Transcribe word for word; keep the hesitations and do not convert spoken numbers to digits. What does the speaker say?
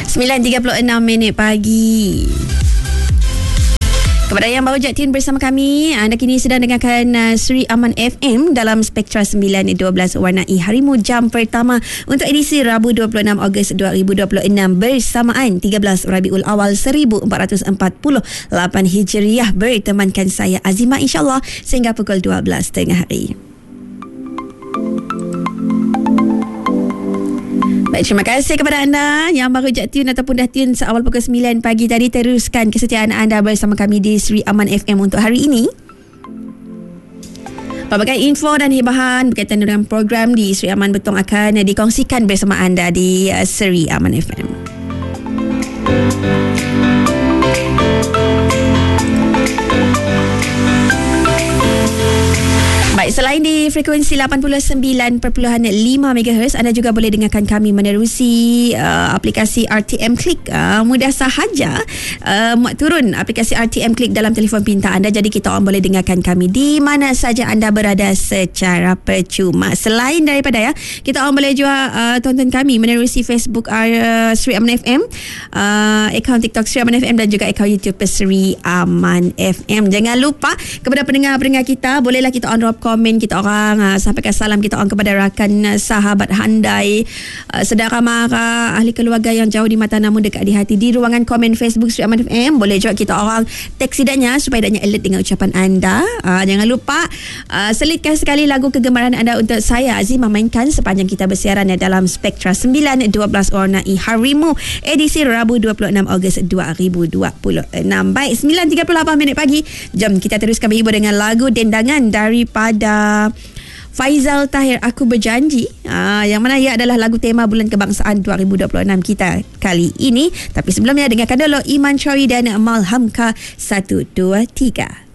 sembilan tiga puluh enam minit pagi. Kepada yang baru jat tune bersama kami, anda kini sedang dengarkan uh, Sri Aman F M dalam Spektra sembilan dua belas warnai harimu jam pertama untuk edisi Rabu dua puluh enam Ogos dua ribu dua puluh enam bersamaan tiga belas Rabiul Awal seribu empat ratus empat puluh lapan Hijriah. Bertemankan saya Azimah insyaAllah sehingga pukul dua belas tengah hari. Baik, terima kasih kepada anda yang baru jat tune ataupun dah tune seawal pukul sembilan pagi tadi. Teruskan kesetiaan anda bersama kami di Sri Aman F M untuk hari ini. Pelbagai info dan hibahan berkaitan dengan program di Sri Aman Betong akan dikongsikan bersama anda di uh, Sri Aman F M. Baik, selain di frekuensi lapan puluh sembilan perpuluhan lima megahertz, anda juga boleh dengarkan kami menerusi uh, aplikasi R T M Click. Uh, mudah sahaja uh, muat turun aplikasi R T M Click dalam telefon pintar anda. Jadi kita orang boleh dengarkan kami di mana saja anda berada secara percuma. Selain daripada ya, kita orang boleh juga uh, tonton kami menerusi Facebook uh, Sri Aman F M, uh, akaun TikTok Sri Aman F M dan juga akaun YouTube Sri Aman F M. Jangan lupa kepada pendengar-pendengar kita, bolehlah kita on drop komen kita orang, uh, sampaikan salam kita orang kepada rakan, uh, sahabat handai, uh, saudara mara, ahli keluarga yang jauh di mata namun dekat di hati di ruangan komen Facebook Sri Aman F M. Boleh juga kita orang teks sidanya supaya adanya alert dengan ucapan anda. Uh, jangan lupa uh, selitkan sekali lagu kegemaran anda untuk saya Azimah mainkan sepanjang kita bersiaran dalam Spektra sembilan dua belas warnai harimu edisi Rabu dua puluh enam Ogos dua ribu dua puluh enam. Baik, sembilan tiga puluh lapan minit pagi. Jom kita teruskan berhibur dengan lagu dendangan daripada ada Faizal Tahir, Aku Berjanji, aa, yang mana ia adalah lagu tema Bulan Kebangsaan dua ribu dua puluh enam kita kali ini. Tapi sebelumnya dengarkan dulu Iman Chori dan Malhamka satu dua tiga.